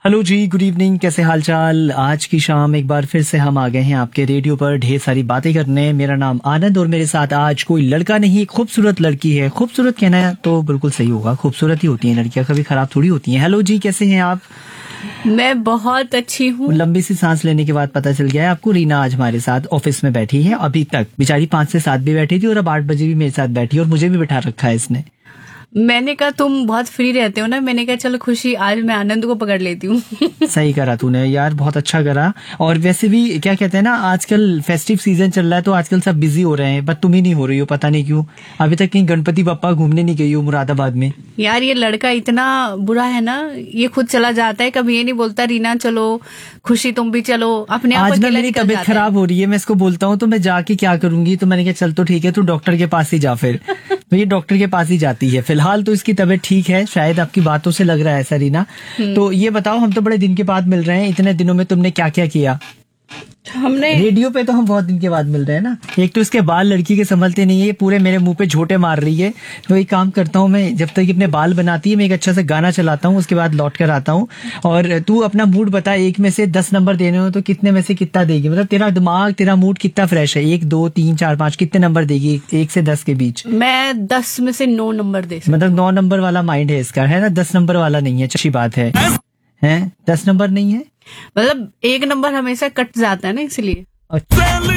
Hello जी, good evening. कैसे हालचाल? आज की शाम एक बार फिर से हम आ गए हैं आपके रेडियो पर ढेर सारी बातें करने। मेरा नाम आनंद और मेरे साथ आज कोई लड़का नहीं, खूबसूरत लड़की है। खूबसूरत कहना है तो बिल्कुल सही होगा, खूबसूरत ही होती हैं लड़कियां, कभी खराब थोड़ी होती हैं। हेलो जी, कैसे हैं आप? मैं बहुत अच्छी हूँ। लंबी सी सांस लेने के बाद पता चल गया है आपको। रीना आज हमारे साथ ऑफिस में बैठी है, अभी तक बेचारी 5 से 7 भी बैठी थी और अब 8 बजे भी मेरे साथ बैठी है और मुझे भी बिठा रखा है इसने। मैंने कहा तुम बहुत फ्री रहते हो ना, मैंने कहा चलो खुशी आज मैं आनंद को पकड़ लेती हूँ। सही करा तूने यार, बहुत अच्छा करा। और वैसे भी क्या कहते हैं ना, आजकल फेस्टिव सीजन चल रहा है तो आजकल सब बिजी हो रहे हैं, बट तुम ही नहीं हो रही हो, पता नहीं क्यों। अभी तक कहीं गणपति बप्पा घूमने नहीं गई हो मुरादाबाद में? यार ये लड़का इतना बुरा है ना, ये खुद चला जाता है, कभी ये नहीं बोलता रीना चलो, खुशी तुम भी चलो, अपने आप आज ना अकेला मेरी निकल तबीयत जाता है। खराब हो रही है, मैं इसको बोलता हूँ तो मैं जाके क्या करूंगी, तो मैंने कहा चल तो ठीक है, तू डॉक्टर के पास ही जा फिर। तो ये डॉक्टर के पास ही जाती है। फिलहाल तो इसकी तबीयत ठीक है, शायद आपकी बातों से लग रहा है ऐसा रीना। तो ये बताओ, हम तो बड़े दिन के बाद मिल रहे हैं, इतने दिनों में तुमने क्या क्या किया? हमने रेडियो पे तो हम बहुत दिन के बाद मिल रहे हैं ना। एक तो इसके बाल लड़की के संभलते नहीं है, ये पूरे मेरे मुंह पे झोंटे मार रही है। तो एक काम करता हूँ मैं, जब तक अपने बाल बनाती है मैं एक अच्छा सा गाना चलाता हूँ, उसके बाद लौट कर आता हूँ। और तू अपना मूड बता, 1 में से 10 नंबर देने हो तो कितने में से कितना देगी? मतलब तेरा दिमाग, तेरा मूड कितना फ्रेश है? 1 2 3 4 5 कितने नंबर देगी 1 से 10 के बीच? मैं 10 में से 9 नंबर दे सकती मतलब 9 नंबर वाला माइंड है इसका, है ना? 10 नंबर वाला नहीं है, अच्छी बात है। 10 नंबर नहीं है। हूँ। मतलब 1 नंबर हमेशा कट जाता है ना, इसलिए। अच्छा।